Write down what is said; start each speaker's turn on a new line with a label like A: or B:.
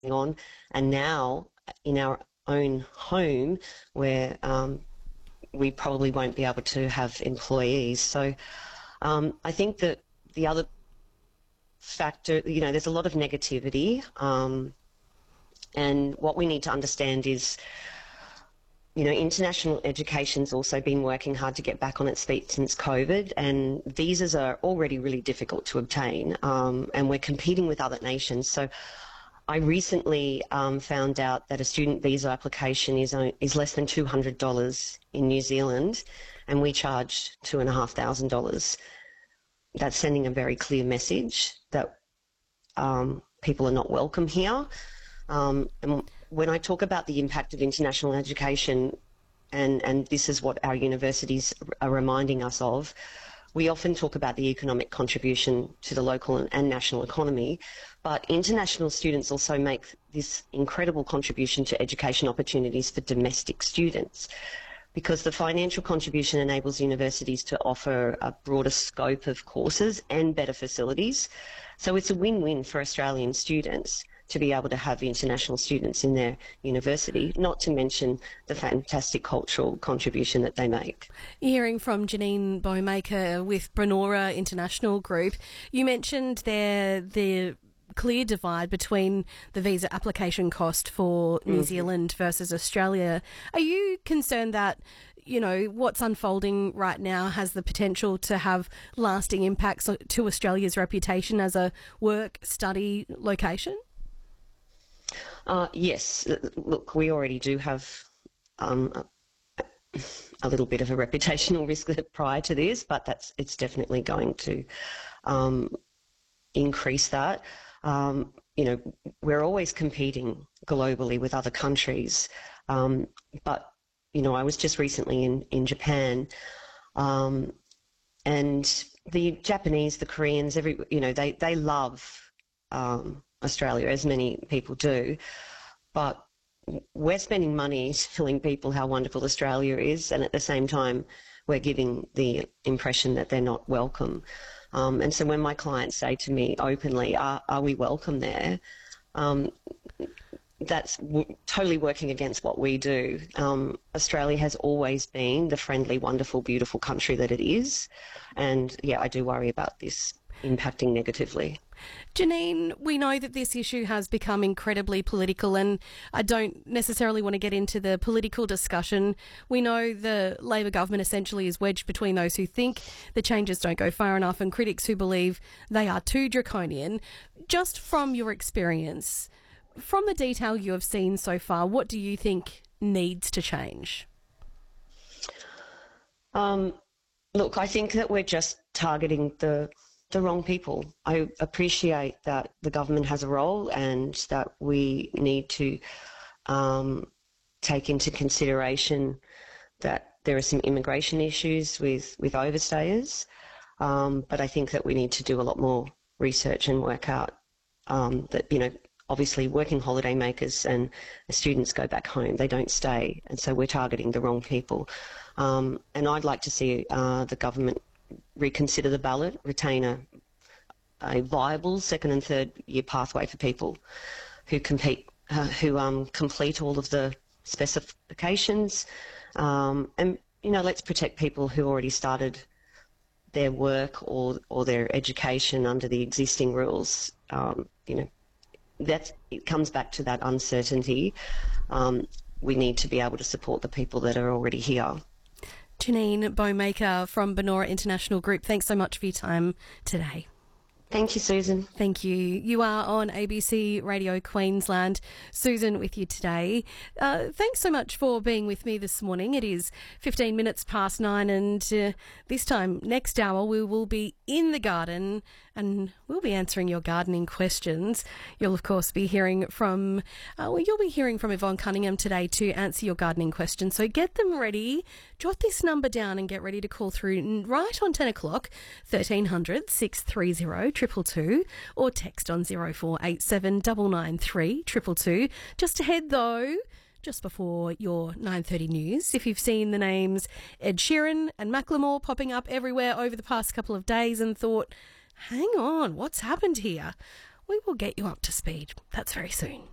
A: on, and now in our own home where we probably won't be able to have employees. So I think that the other factor, there's a lot of negativity, and what we need to understand is, international education's also been working hard to get back on its feet since COVID, and visas are already really difficult to obtain, and we're competing with other nations. So I recently found out that a student visa application is less than $200 in New Zealand, and we charge $2,500. That's sending a very clear message that people are not welcome here. And when I talk about the impact of international education, and this is what our universities are reminding us of, we often talk about the economic contribution to the local and national economy, but international students also make this incredible contribution to education opportunities for domestic students, because the financial contribution enables universities to offer a broader scope of courses and better facilities. So it's a win-win for Australian students to be able to have international students in their university, not to mention the fantastic cultural contribution that they make.
B: You're hearing from Janine Bowmaker with Bronora International Group. You mentioned there the clear divide between the visa application cost for New Zealand versus Australia. Are you concerned that what's unfolding right now has the potential to have lasting impacts to Australia's reputation as a work-study location?
A: Yes. Look, we already do have a little bit of a reputational risk prior to this, but it's definitely going to increase that. We're always competing globally with other countries, but I was just recently in Japan, and the Japanese, the Koreans, they love Australia, as many people do, but we're spending money telling people how wonderful Australia is, and at the same time we're giving the impression that they're not welcome. And so when my clients say to me openly, are we welcome there, that's totally working against what we do. Australia has always been the friendly, wonderful, beautiful country that it is, and I do worry about this impacting negatively.
B: Janine, we know that this issue has become incredibly political, and I don't necessarily want to get into the political discussion. We know the Labor government essentially is wedged between those who think the changes don't go far enough and critics who believe they are too draconian. Just from your experience, from the detail you have seen so far, what do you think needs to change?
A: Look, I think that we're just targeting the wrong people. I appreciate that the government has a role and that we need to take into consideration that there are some immigration issues with overstayers, but I think that we need to do a lot more research and work out that, obviously working holiday makers and students go back home, they don't stay, and so we're targeting the wrong people. And I'd like to see the government reconsider the ballot, retain a viable second and third year pathway for people who complete all of the specifications, and let's protect people who already started their work or their education under the existing rules. It comes back to that uncertainty. We need to be able to support the people that are already here.
B: Janine Bowmaker from Bronora International Group, thanks so much for your time today.
A: Thank you, Susan.
B: Thank you. You are on ABC Radio Queensland. Susan with you today. Thanks so much for being with me this morning. It is 15 minutes past 9, and this time next hour we will be in the garden and we'll be answering your gardening questions. You'll of course be hearing from Yvonne Cunningham today to answer your gardening questions. So get them ready. Jot this number down and get ready to call through right on 10 o'clock, 1300 630 222, or text on 0487 993 222. Just ahead though, just before your 9:30 news, if you've seen the names Ed Sheeran and Macklemore popping up everywhere over the past couple of days and thought, hang on, what's happened here? We will get you up to speed. That's very soon.